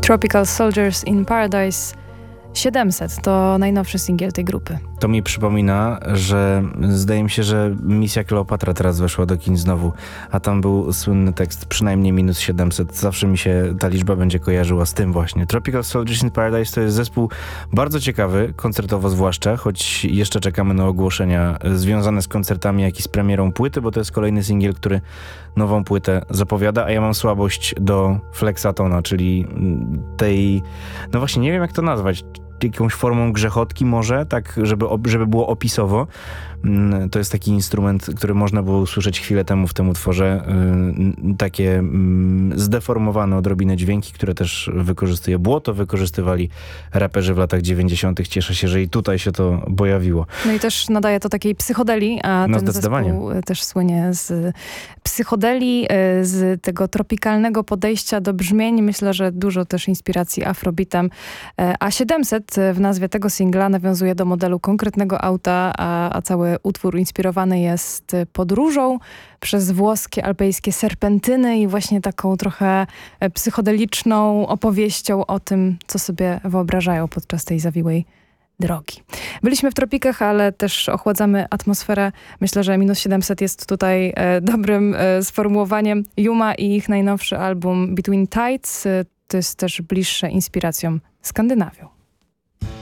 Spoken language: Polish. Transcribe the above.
Tropical Soldiers in Paradise. 700 to najnowszy singiel tej grupy. To mi przypomina, że zdaje mi się, że Misja Kleopatra teraz weszła do kin znowu, a tam był słynny tekst przynajmniej minus 700. Zawsze mi się ta liczba będzie kojarzyła z tym właśnie. Tropical Soldiers in Paradise to jest zespół bardzo ciekawy, koncertowo zwłaszcza, choć jeszcze czekamy na ogłoszenia związane z koncertami, jak i z premierą płyty, bo to jest kolejny singiel, który nową płytę zapowiada, a ja mam słabość do Flexatona, czyli tej, no właśnie nie wiem jak to nazwać, jakąś formą grzechotki może, tak żeby było opisowo. To jest taki instrument, który można było usłyszeć chwilę temu w tym utworze. Takie zdeformowane odrobinę dźwięki, które też wykorzystuje Błoto, wykorzystywali raperzy w latach 90. Cieszę się, że i tutaj się to pojawiło. No i też nadaje to takiej psychodeli, a no, ten zespół też słynie z psychodeli, z tego tropikalnego podejścia do brzmień. Myślę, że dużo też inspiracji afrobeatem. A 700 w nazwie tego singla nawiązuje do modelu konkretnego auta, a cały utwór inspirowany jest podróżą przez włoskie, alpejskie serpentyny i właśnie taką trochę psychodeliczną opowieścią o tym, co sobie wyobrażają podczas tej zawiłej drogi. Byliśmy w tropikach, ale też ochładzamy atmosferę. Myślę, że minus 700 jest tutaj dobrym sformułowaniem. Yuma i ich najnowszy album Between Tides to jest też bliższe inspiracjom Skandynawią.